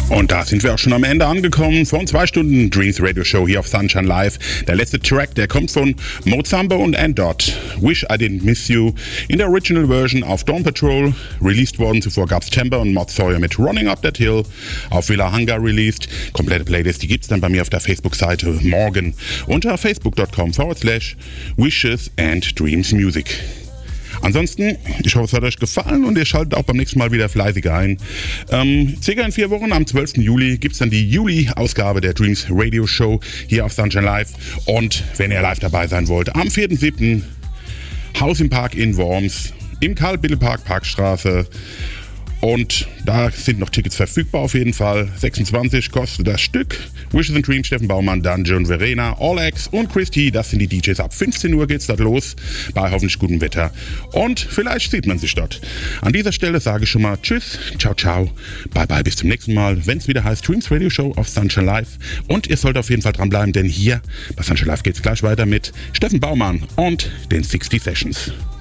Und da sind wir auch schon am Ende angekommen von 2 Stunden Dreams Radio Show hier auf Sunshine Live. Der letzte Track, der kommt von Mozambo und N-Dot. Wish I Didn't Miss You in der Original Version auf Dawn Patrol. Released worden, zuvor gab's Chamber und Mod Sawyer mit Running Up That Hill. Auf Villa Hunger released. Komplette Playlist, die gibt's dann bei mir auf der Facebook-Seite morgen unter facebook.com/Wishes and Dreams Music. Ansonsten, ich hoffe, es hat euch gefallen und ihr schaltet auch beim nächsten Mal wieder fleißig ein. Circa in 4 Wochen, am 12. Juli, gibt es dann die Juli-Ausgabe der Dreams Radio Show hier auf Sunshine Live. Und wenn ihr live dabei sein wollt, am 4.7. Haus im Park in Worms, im Karl-Biddle-Park, Parkstraße. Und da sind noch Tickets verfügbar auf jeden Fall. 26 kostet das Stück. Wishes and Dreams, Steffen Baumann, Dungeon, Verena, Alex und Christy. Das sind die DJs. Ab 15 Uhr geht's dort los. Bei hoffentlich gutem Wetter. Und vielleicht sieht man sich dort. An dieser Stelle sage ich schon mal Tschüss, ciao, ciao. Bye, bye, bis zum nächsten Mal. Wenn es wieder heißt Dreams Radio Show auf Sunshine Live. Und ihr sollt auf jeden Fall dranbleiben, denn hier bei Sunshine Live geht's gleich weiter mit Steffen Baumann und den 60 Sessions.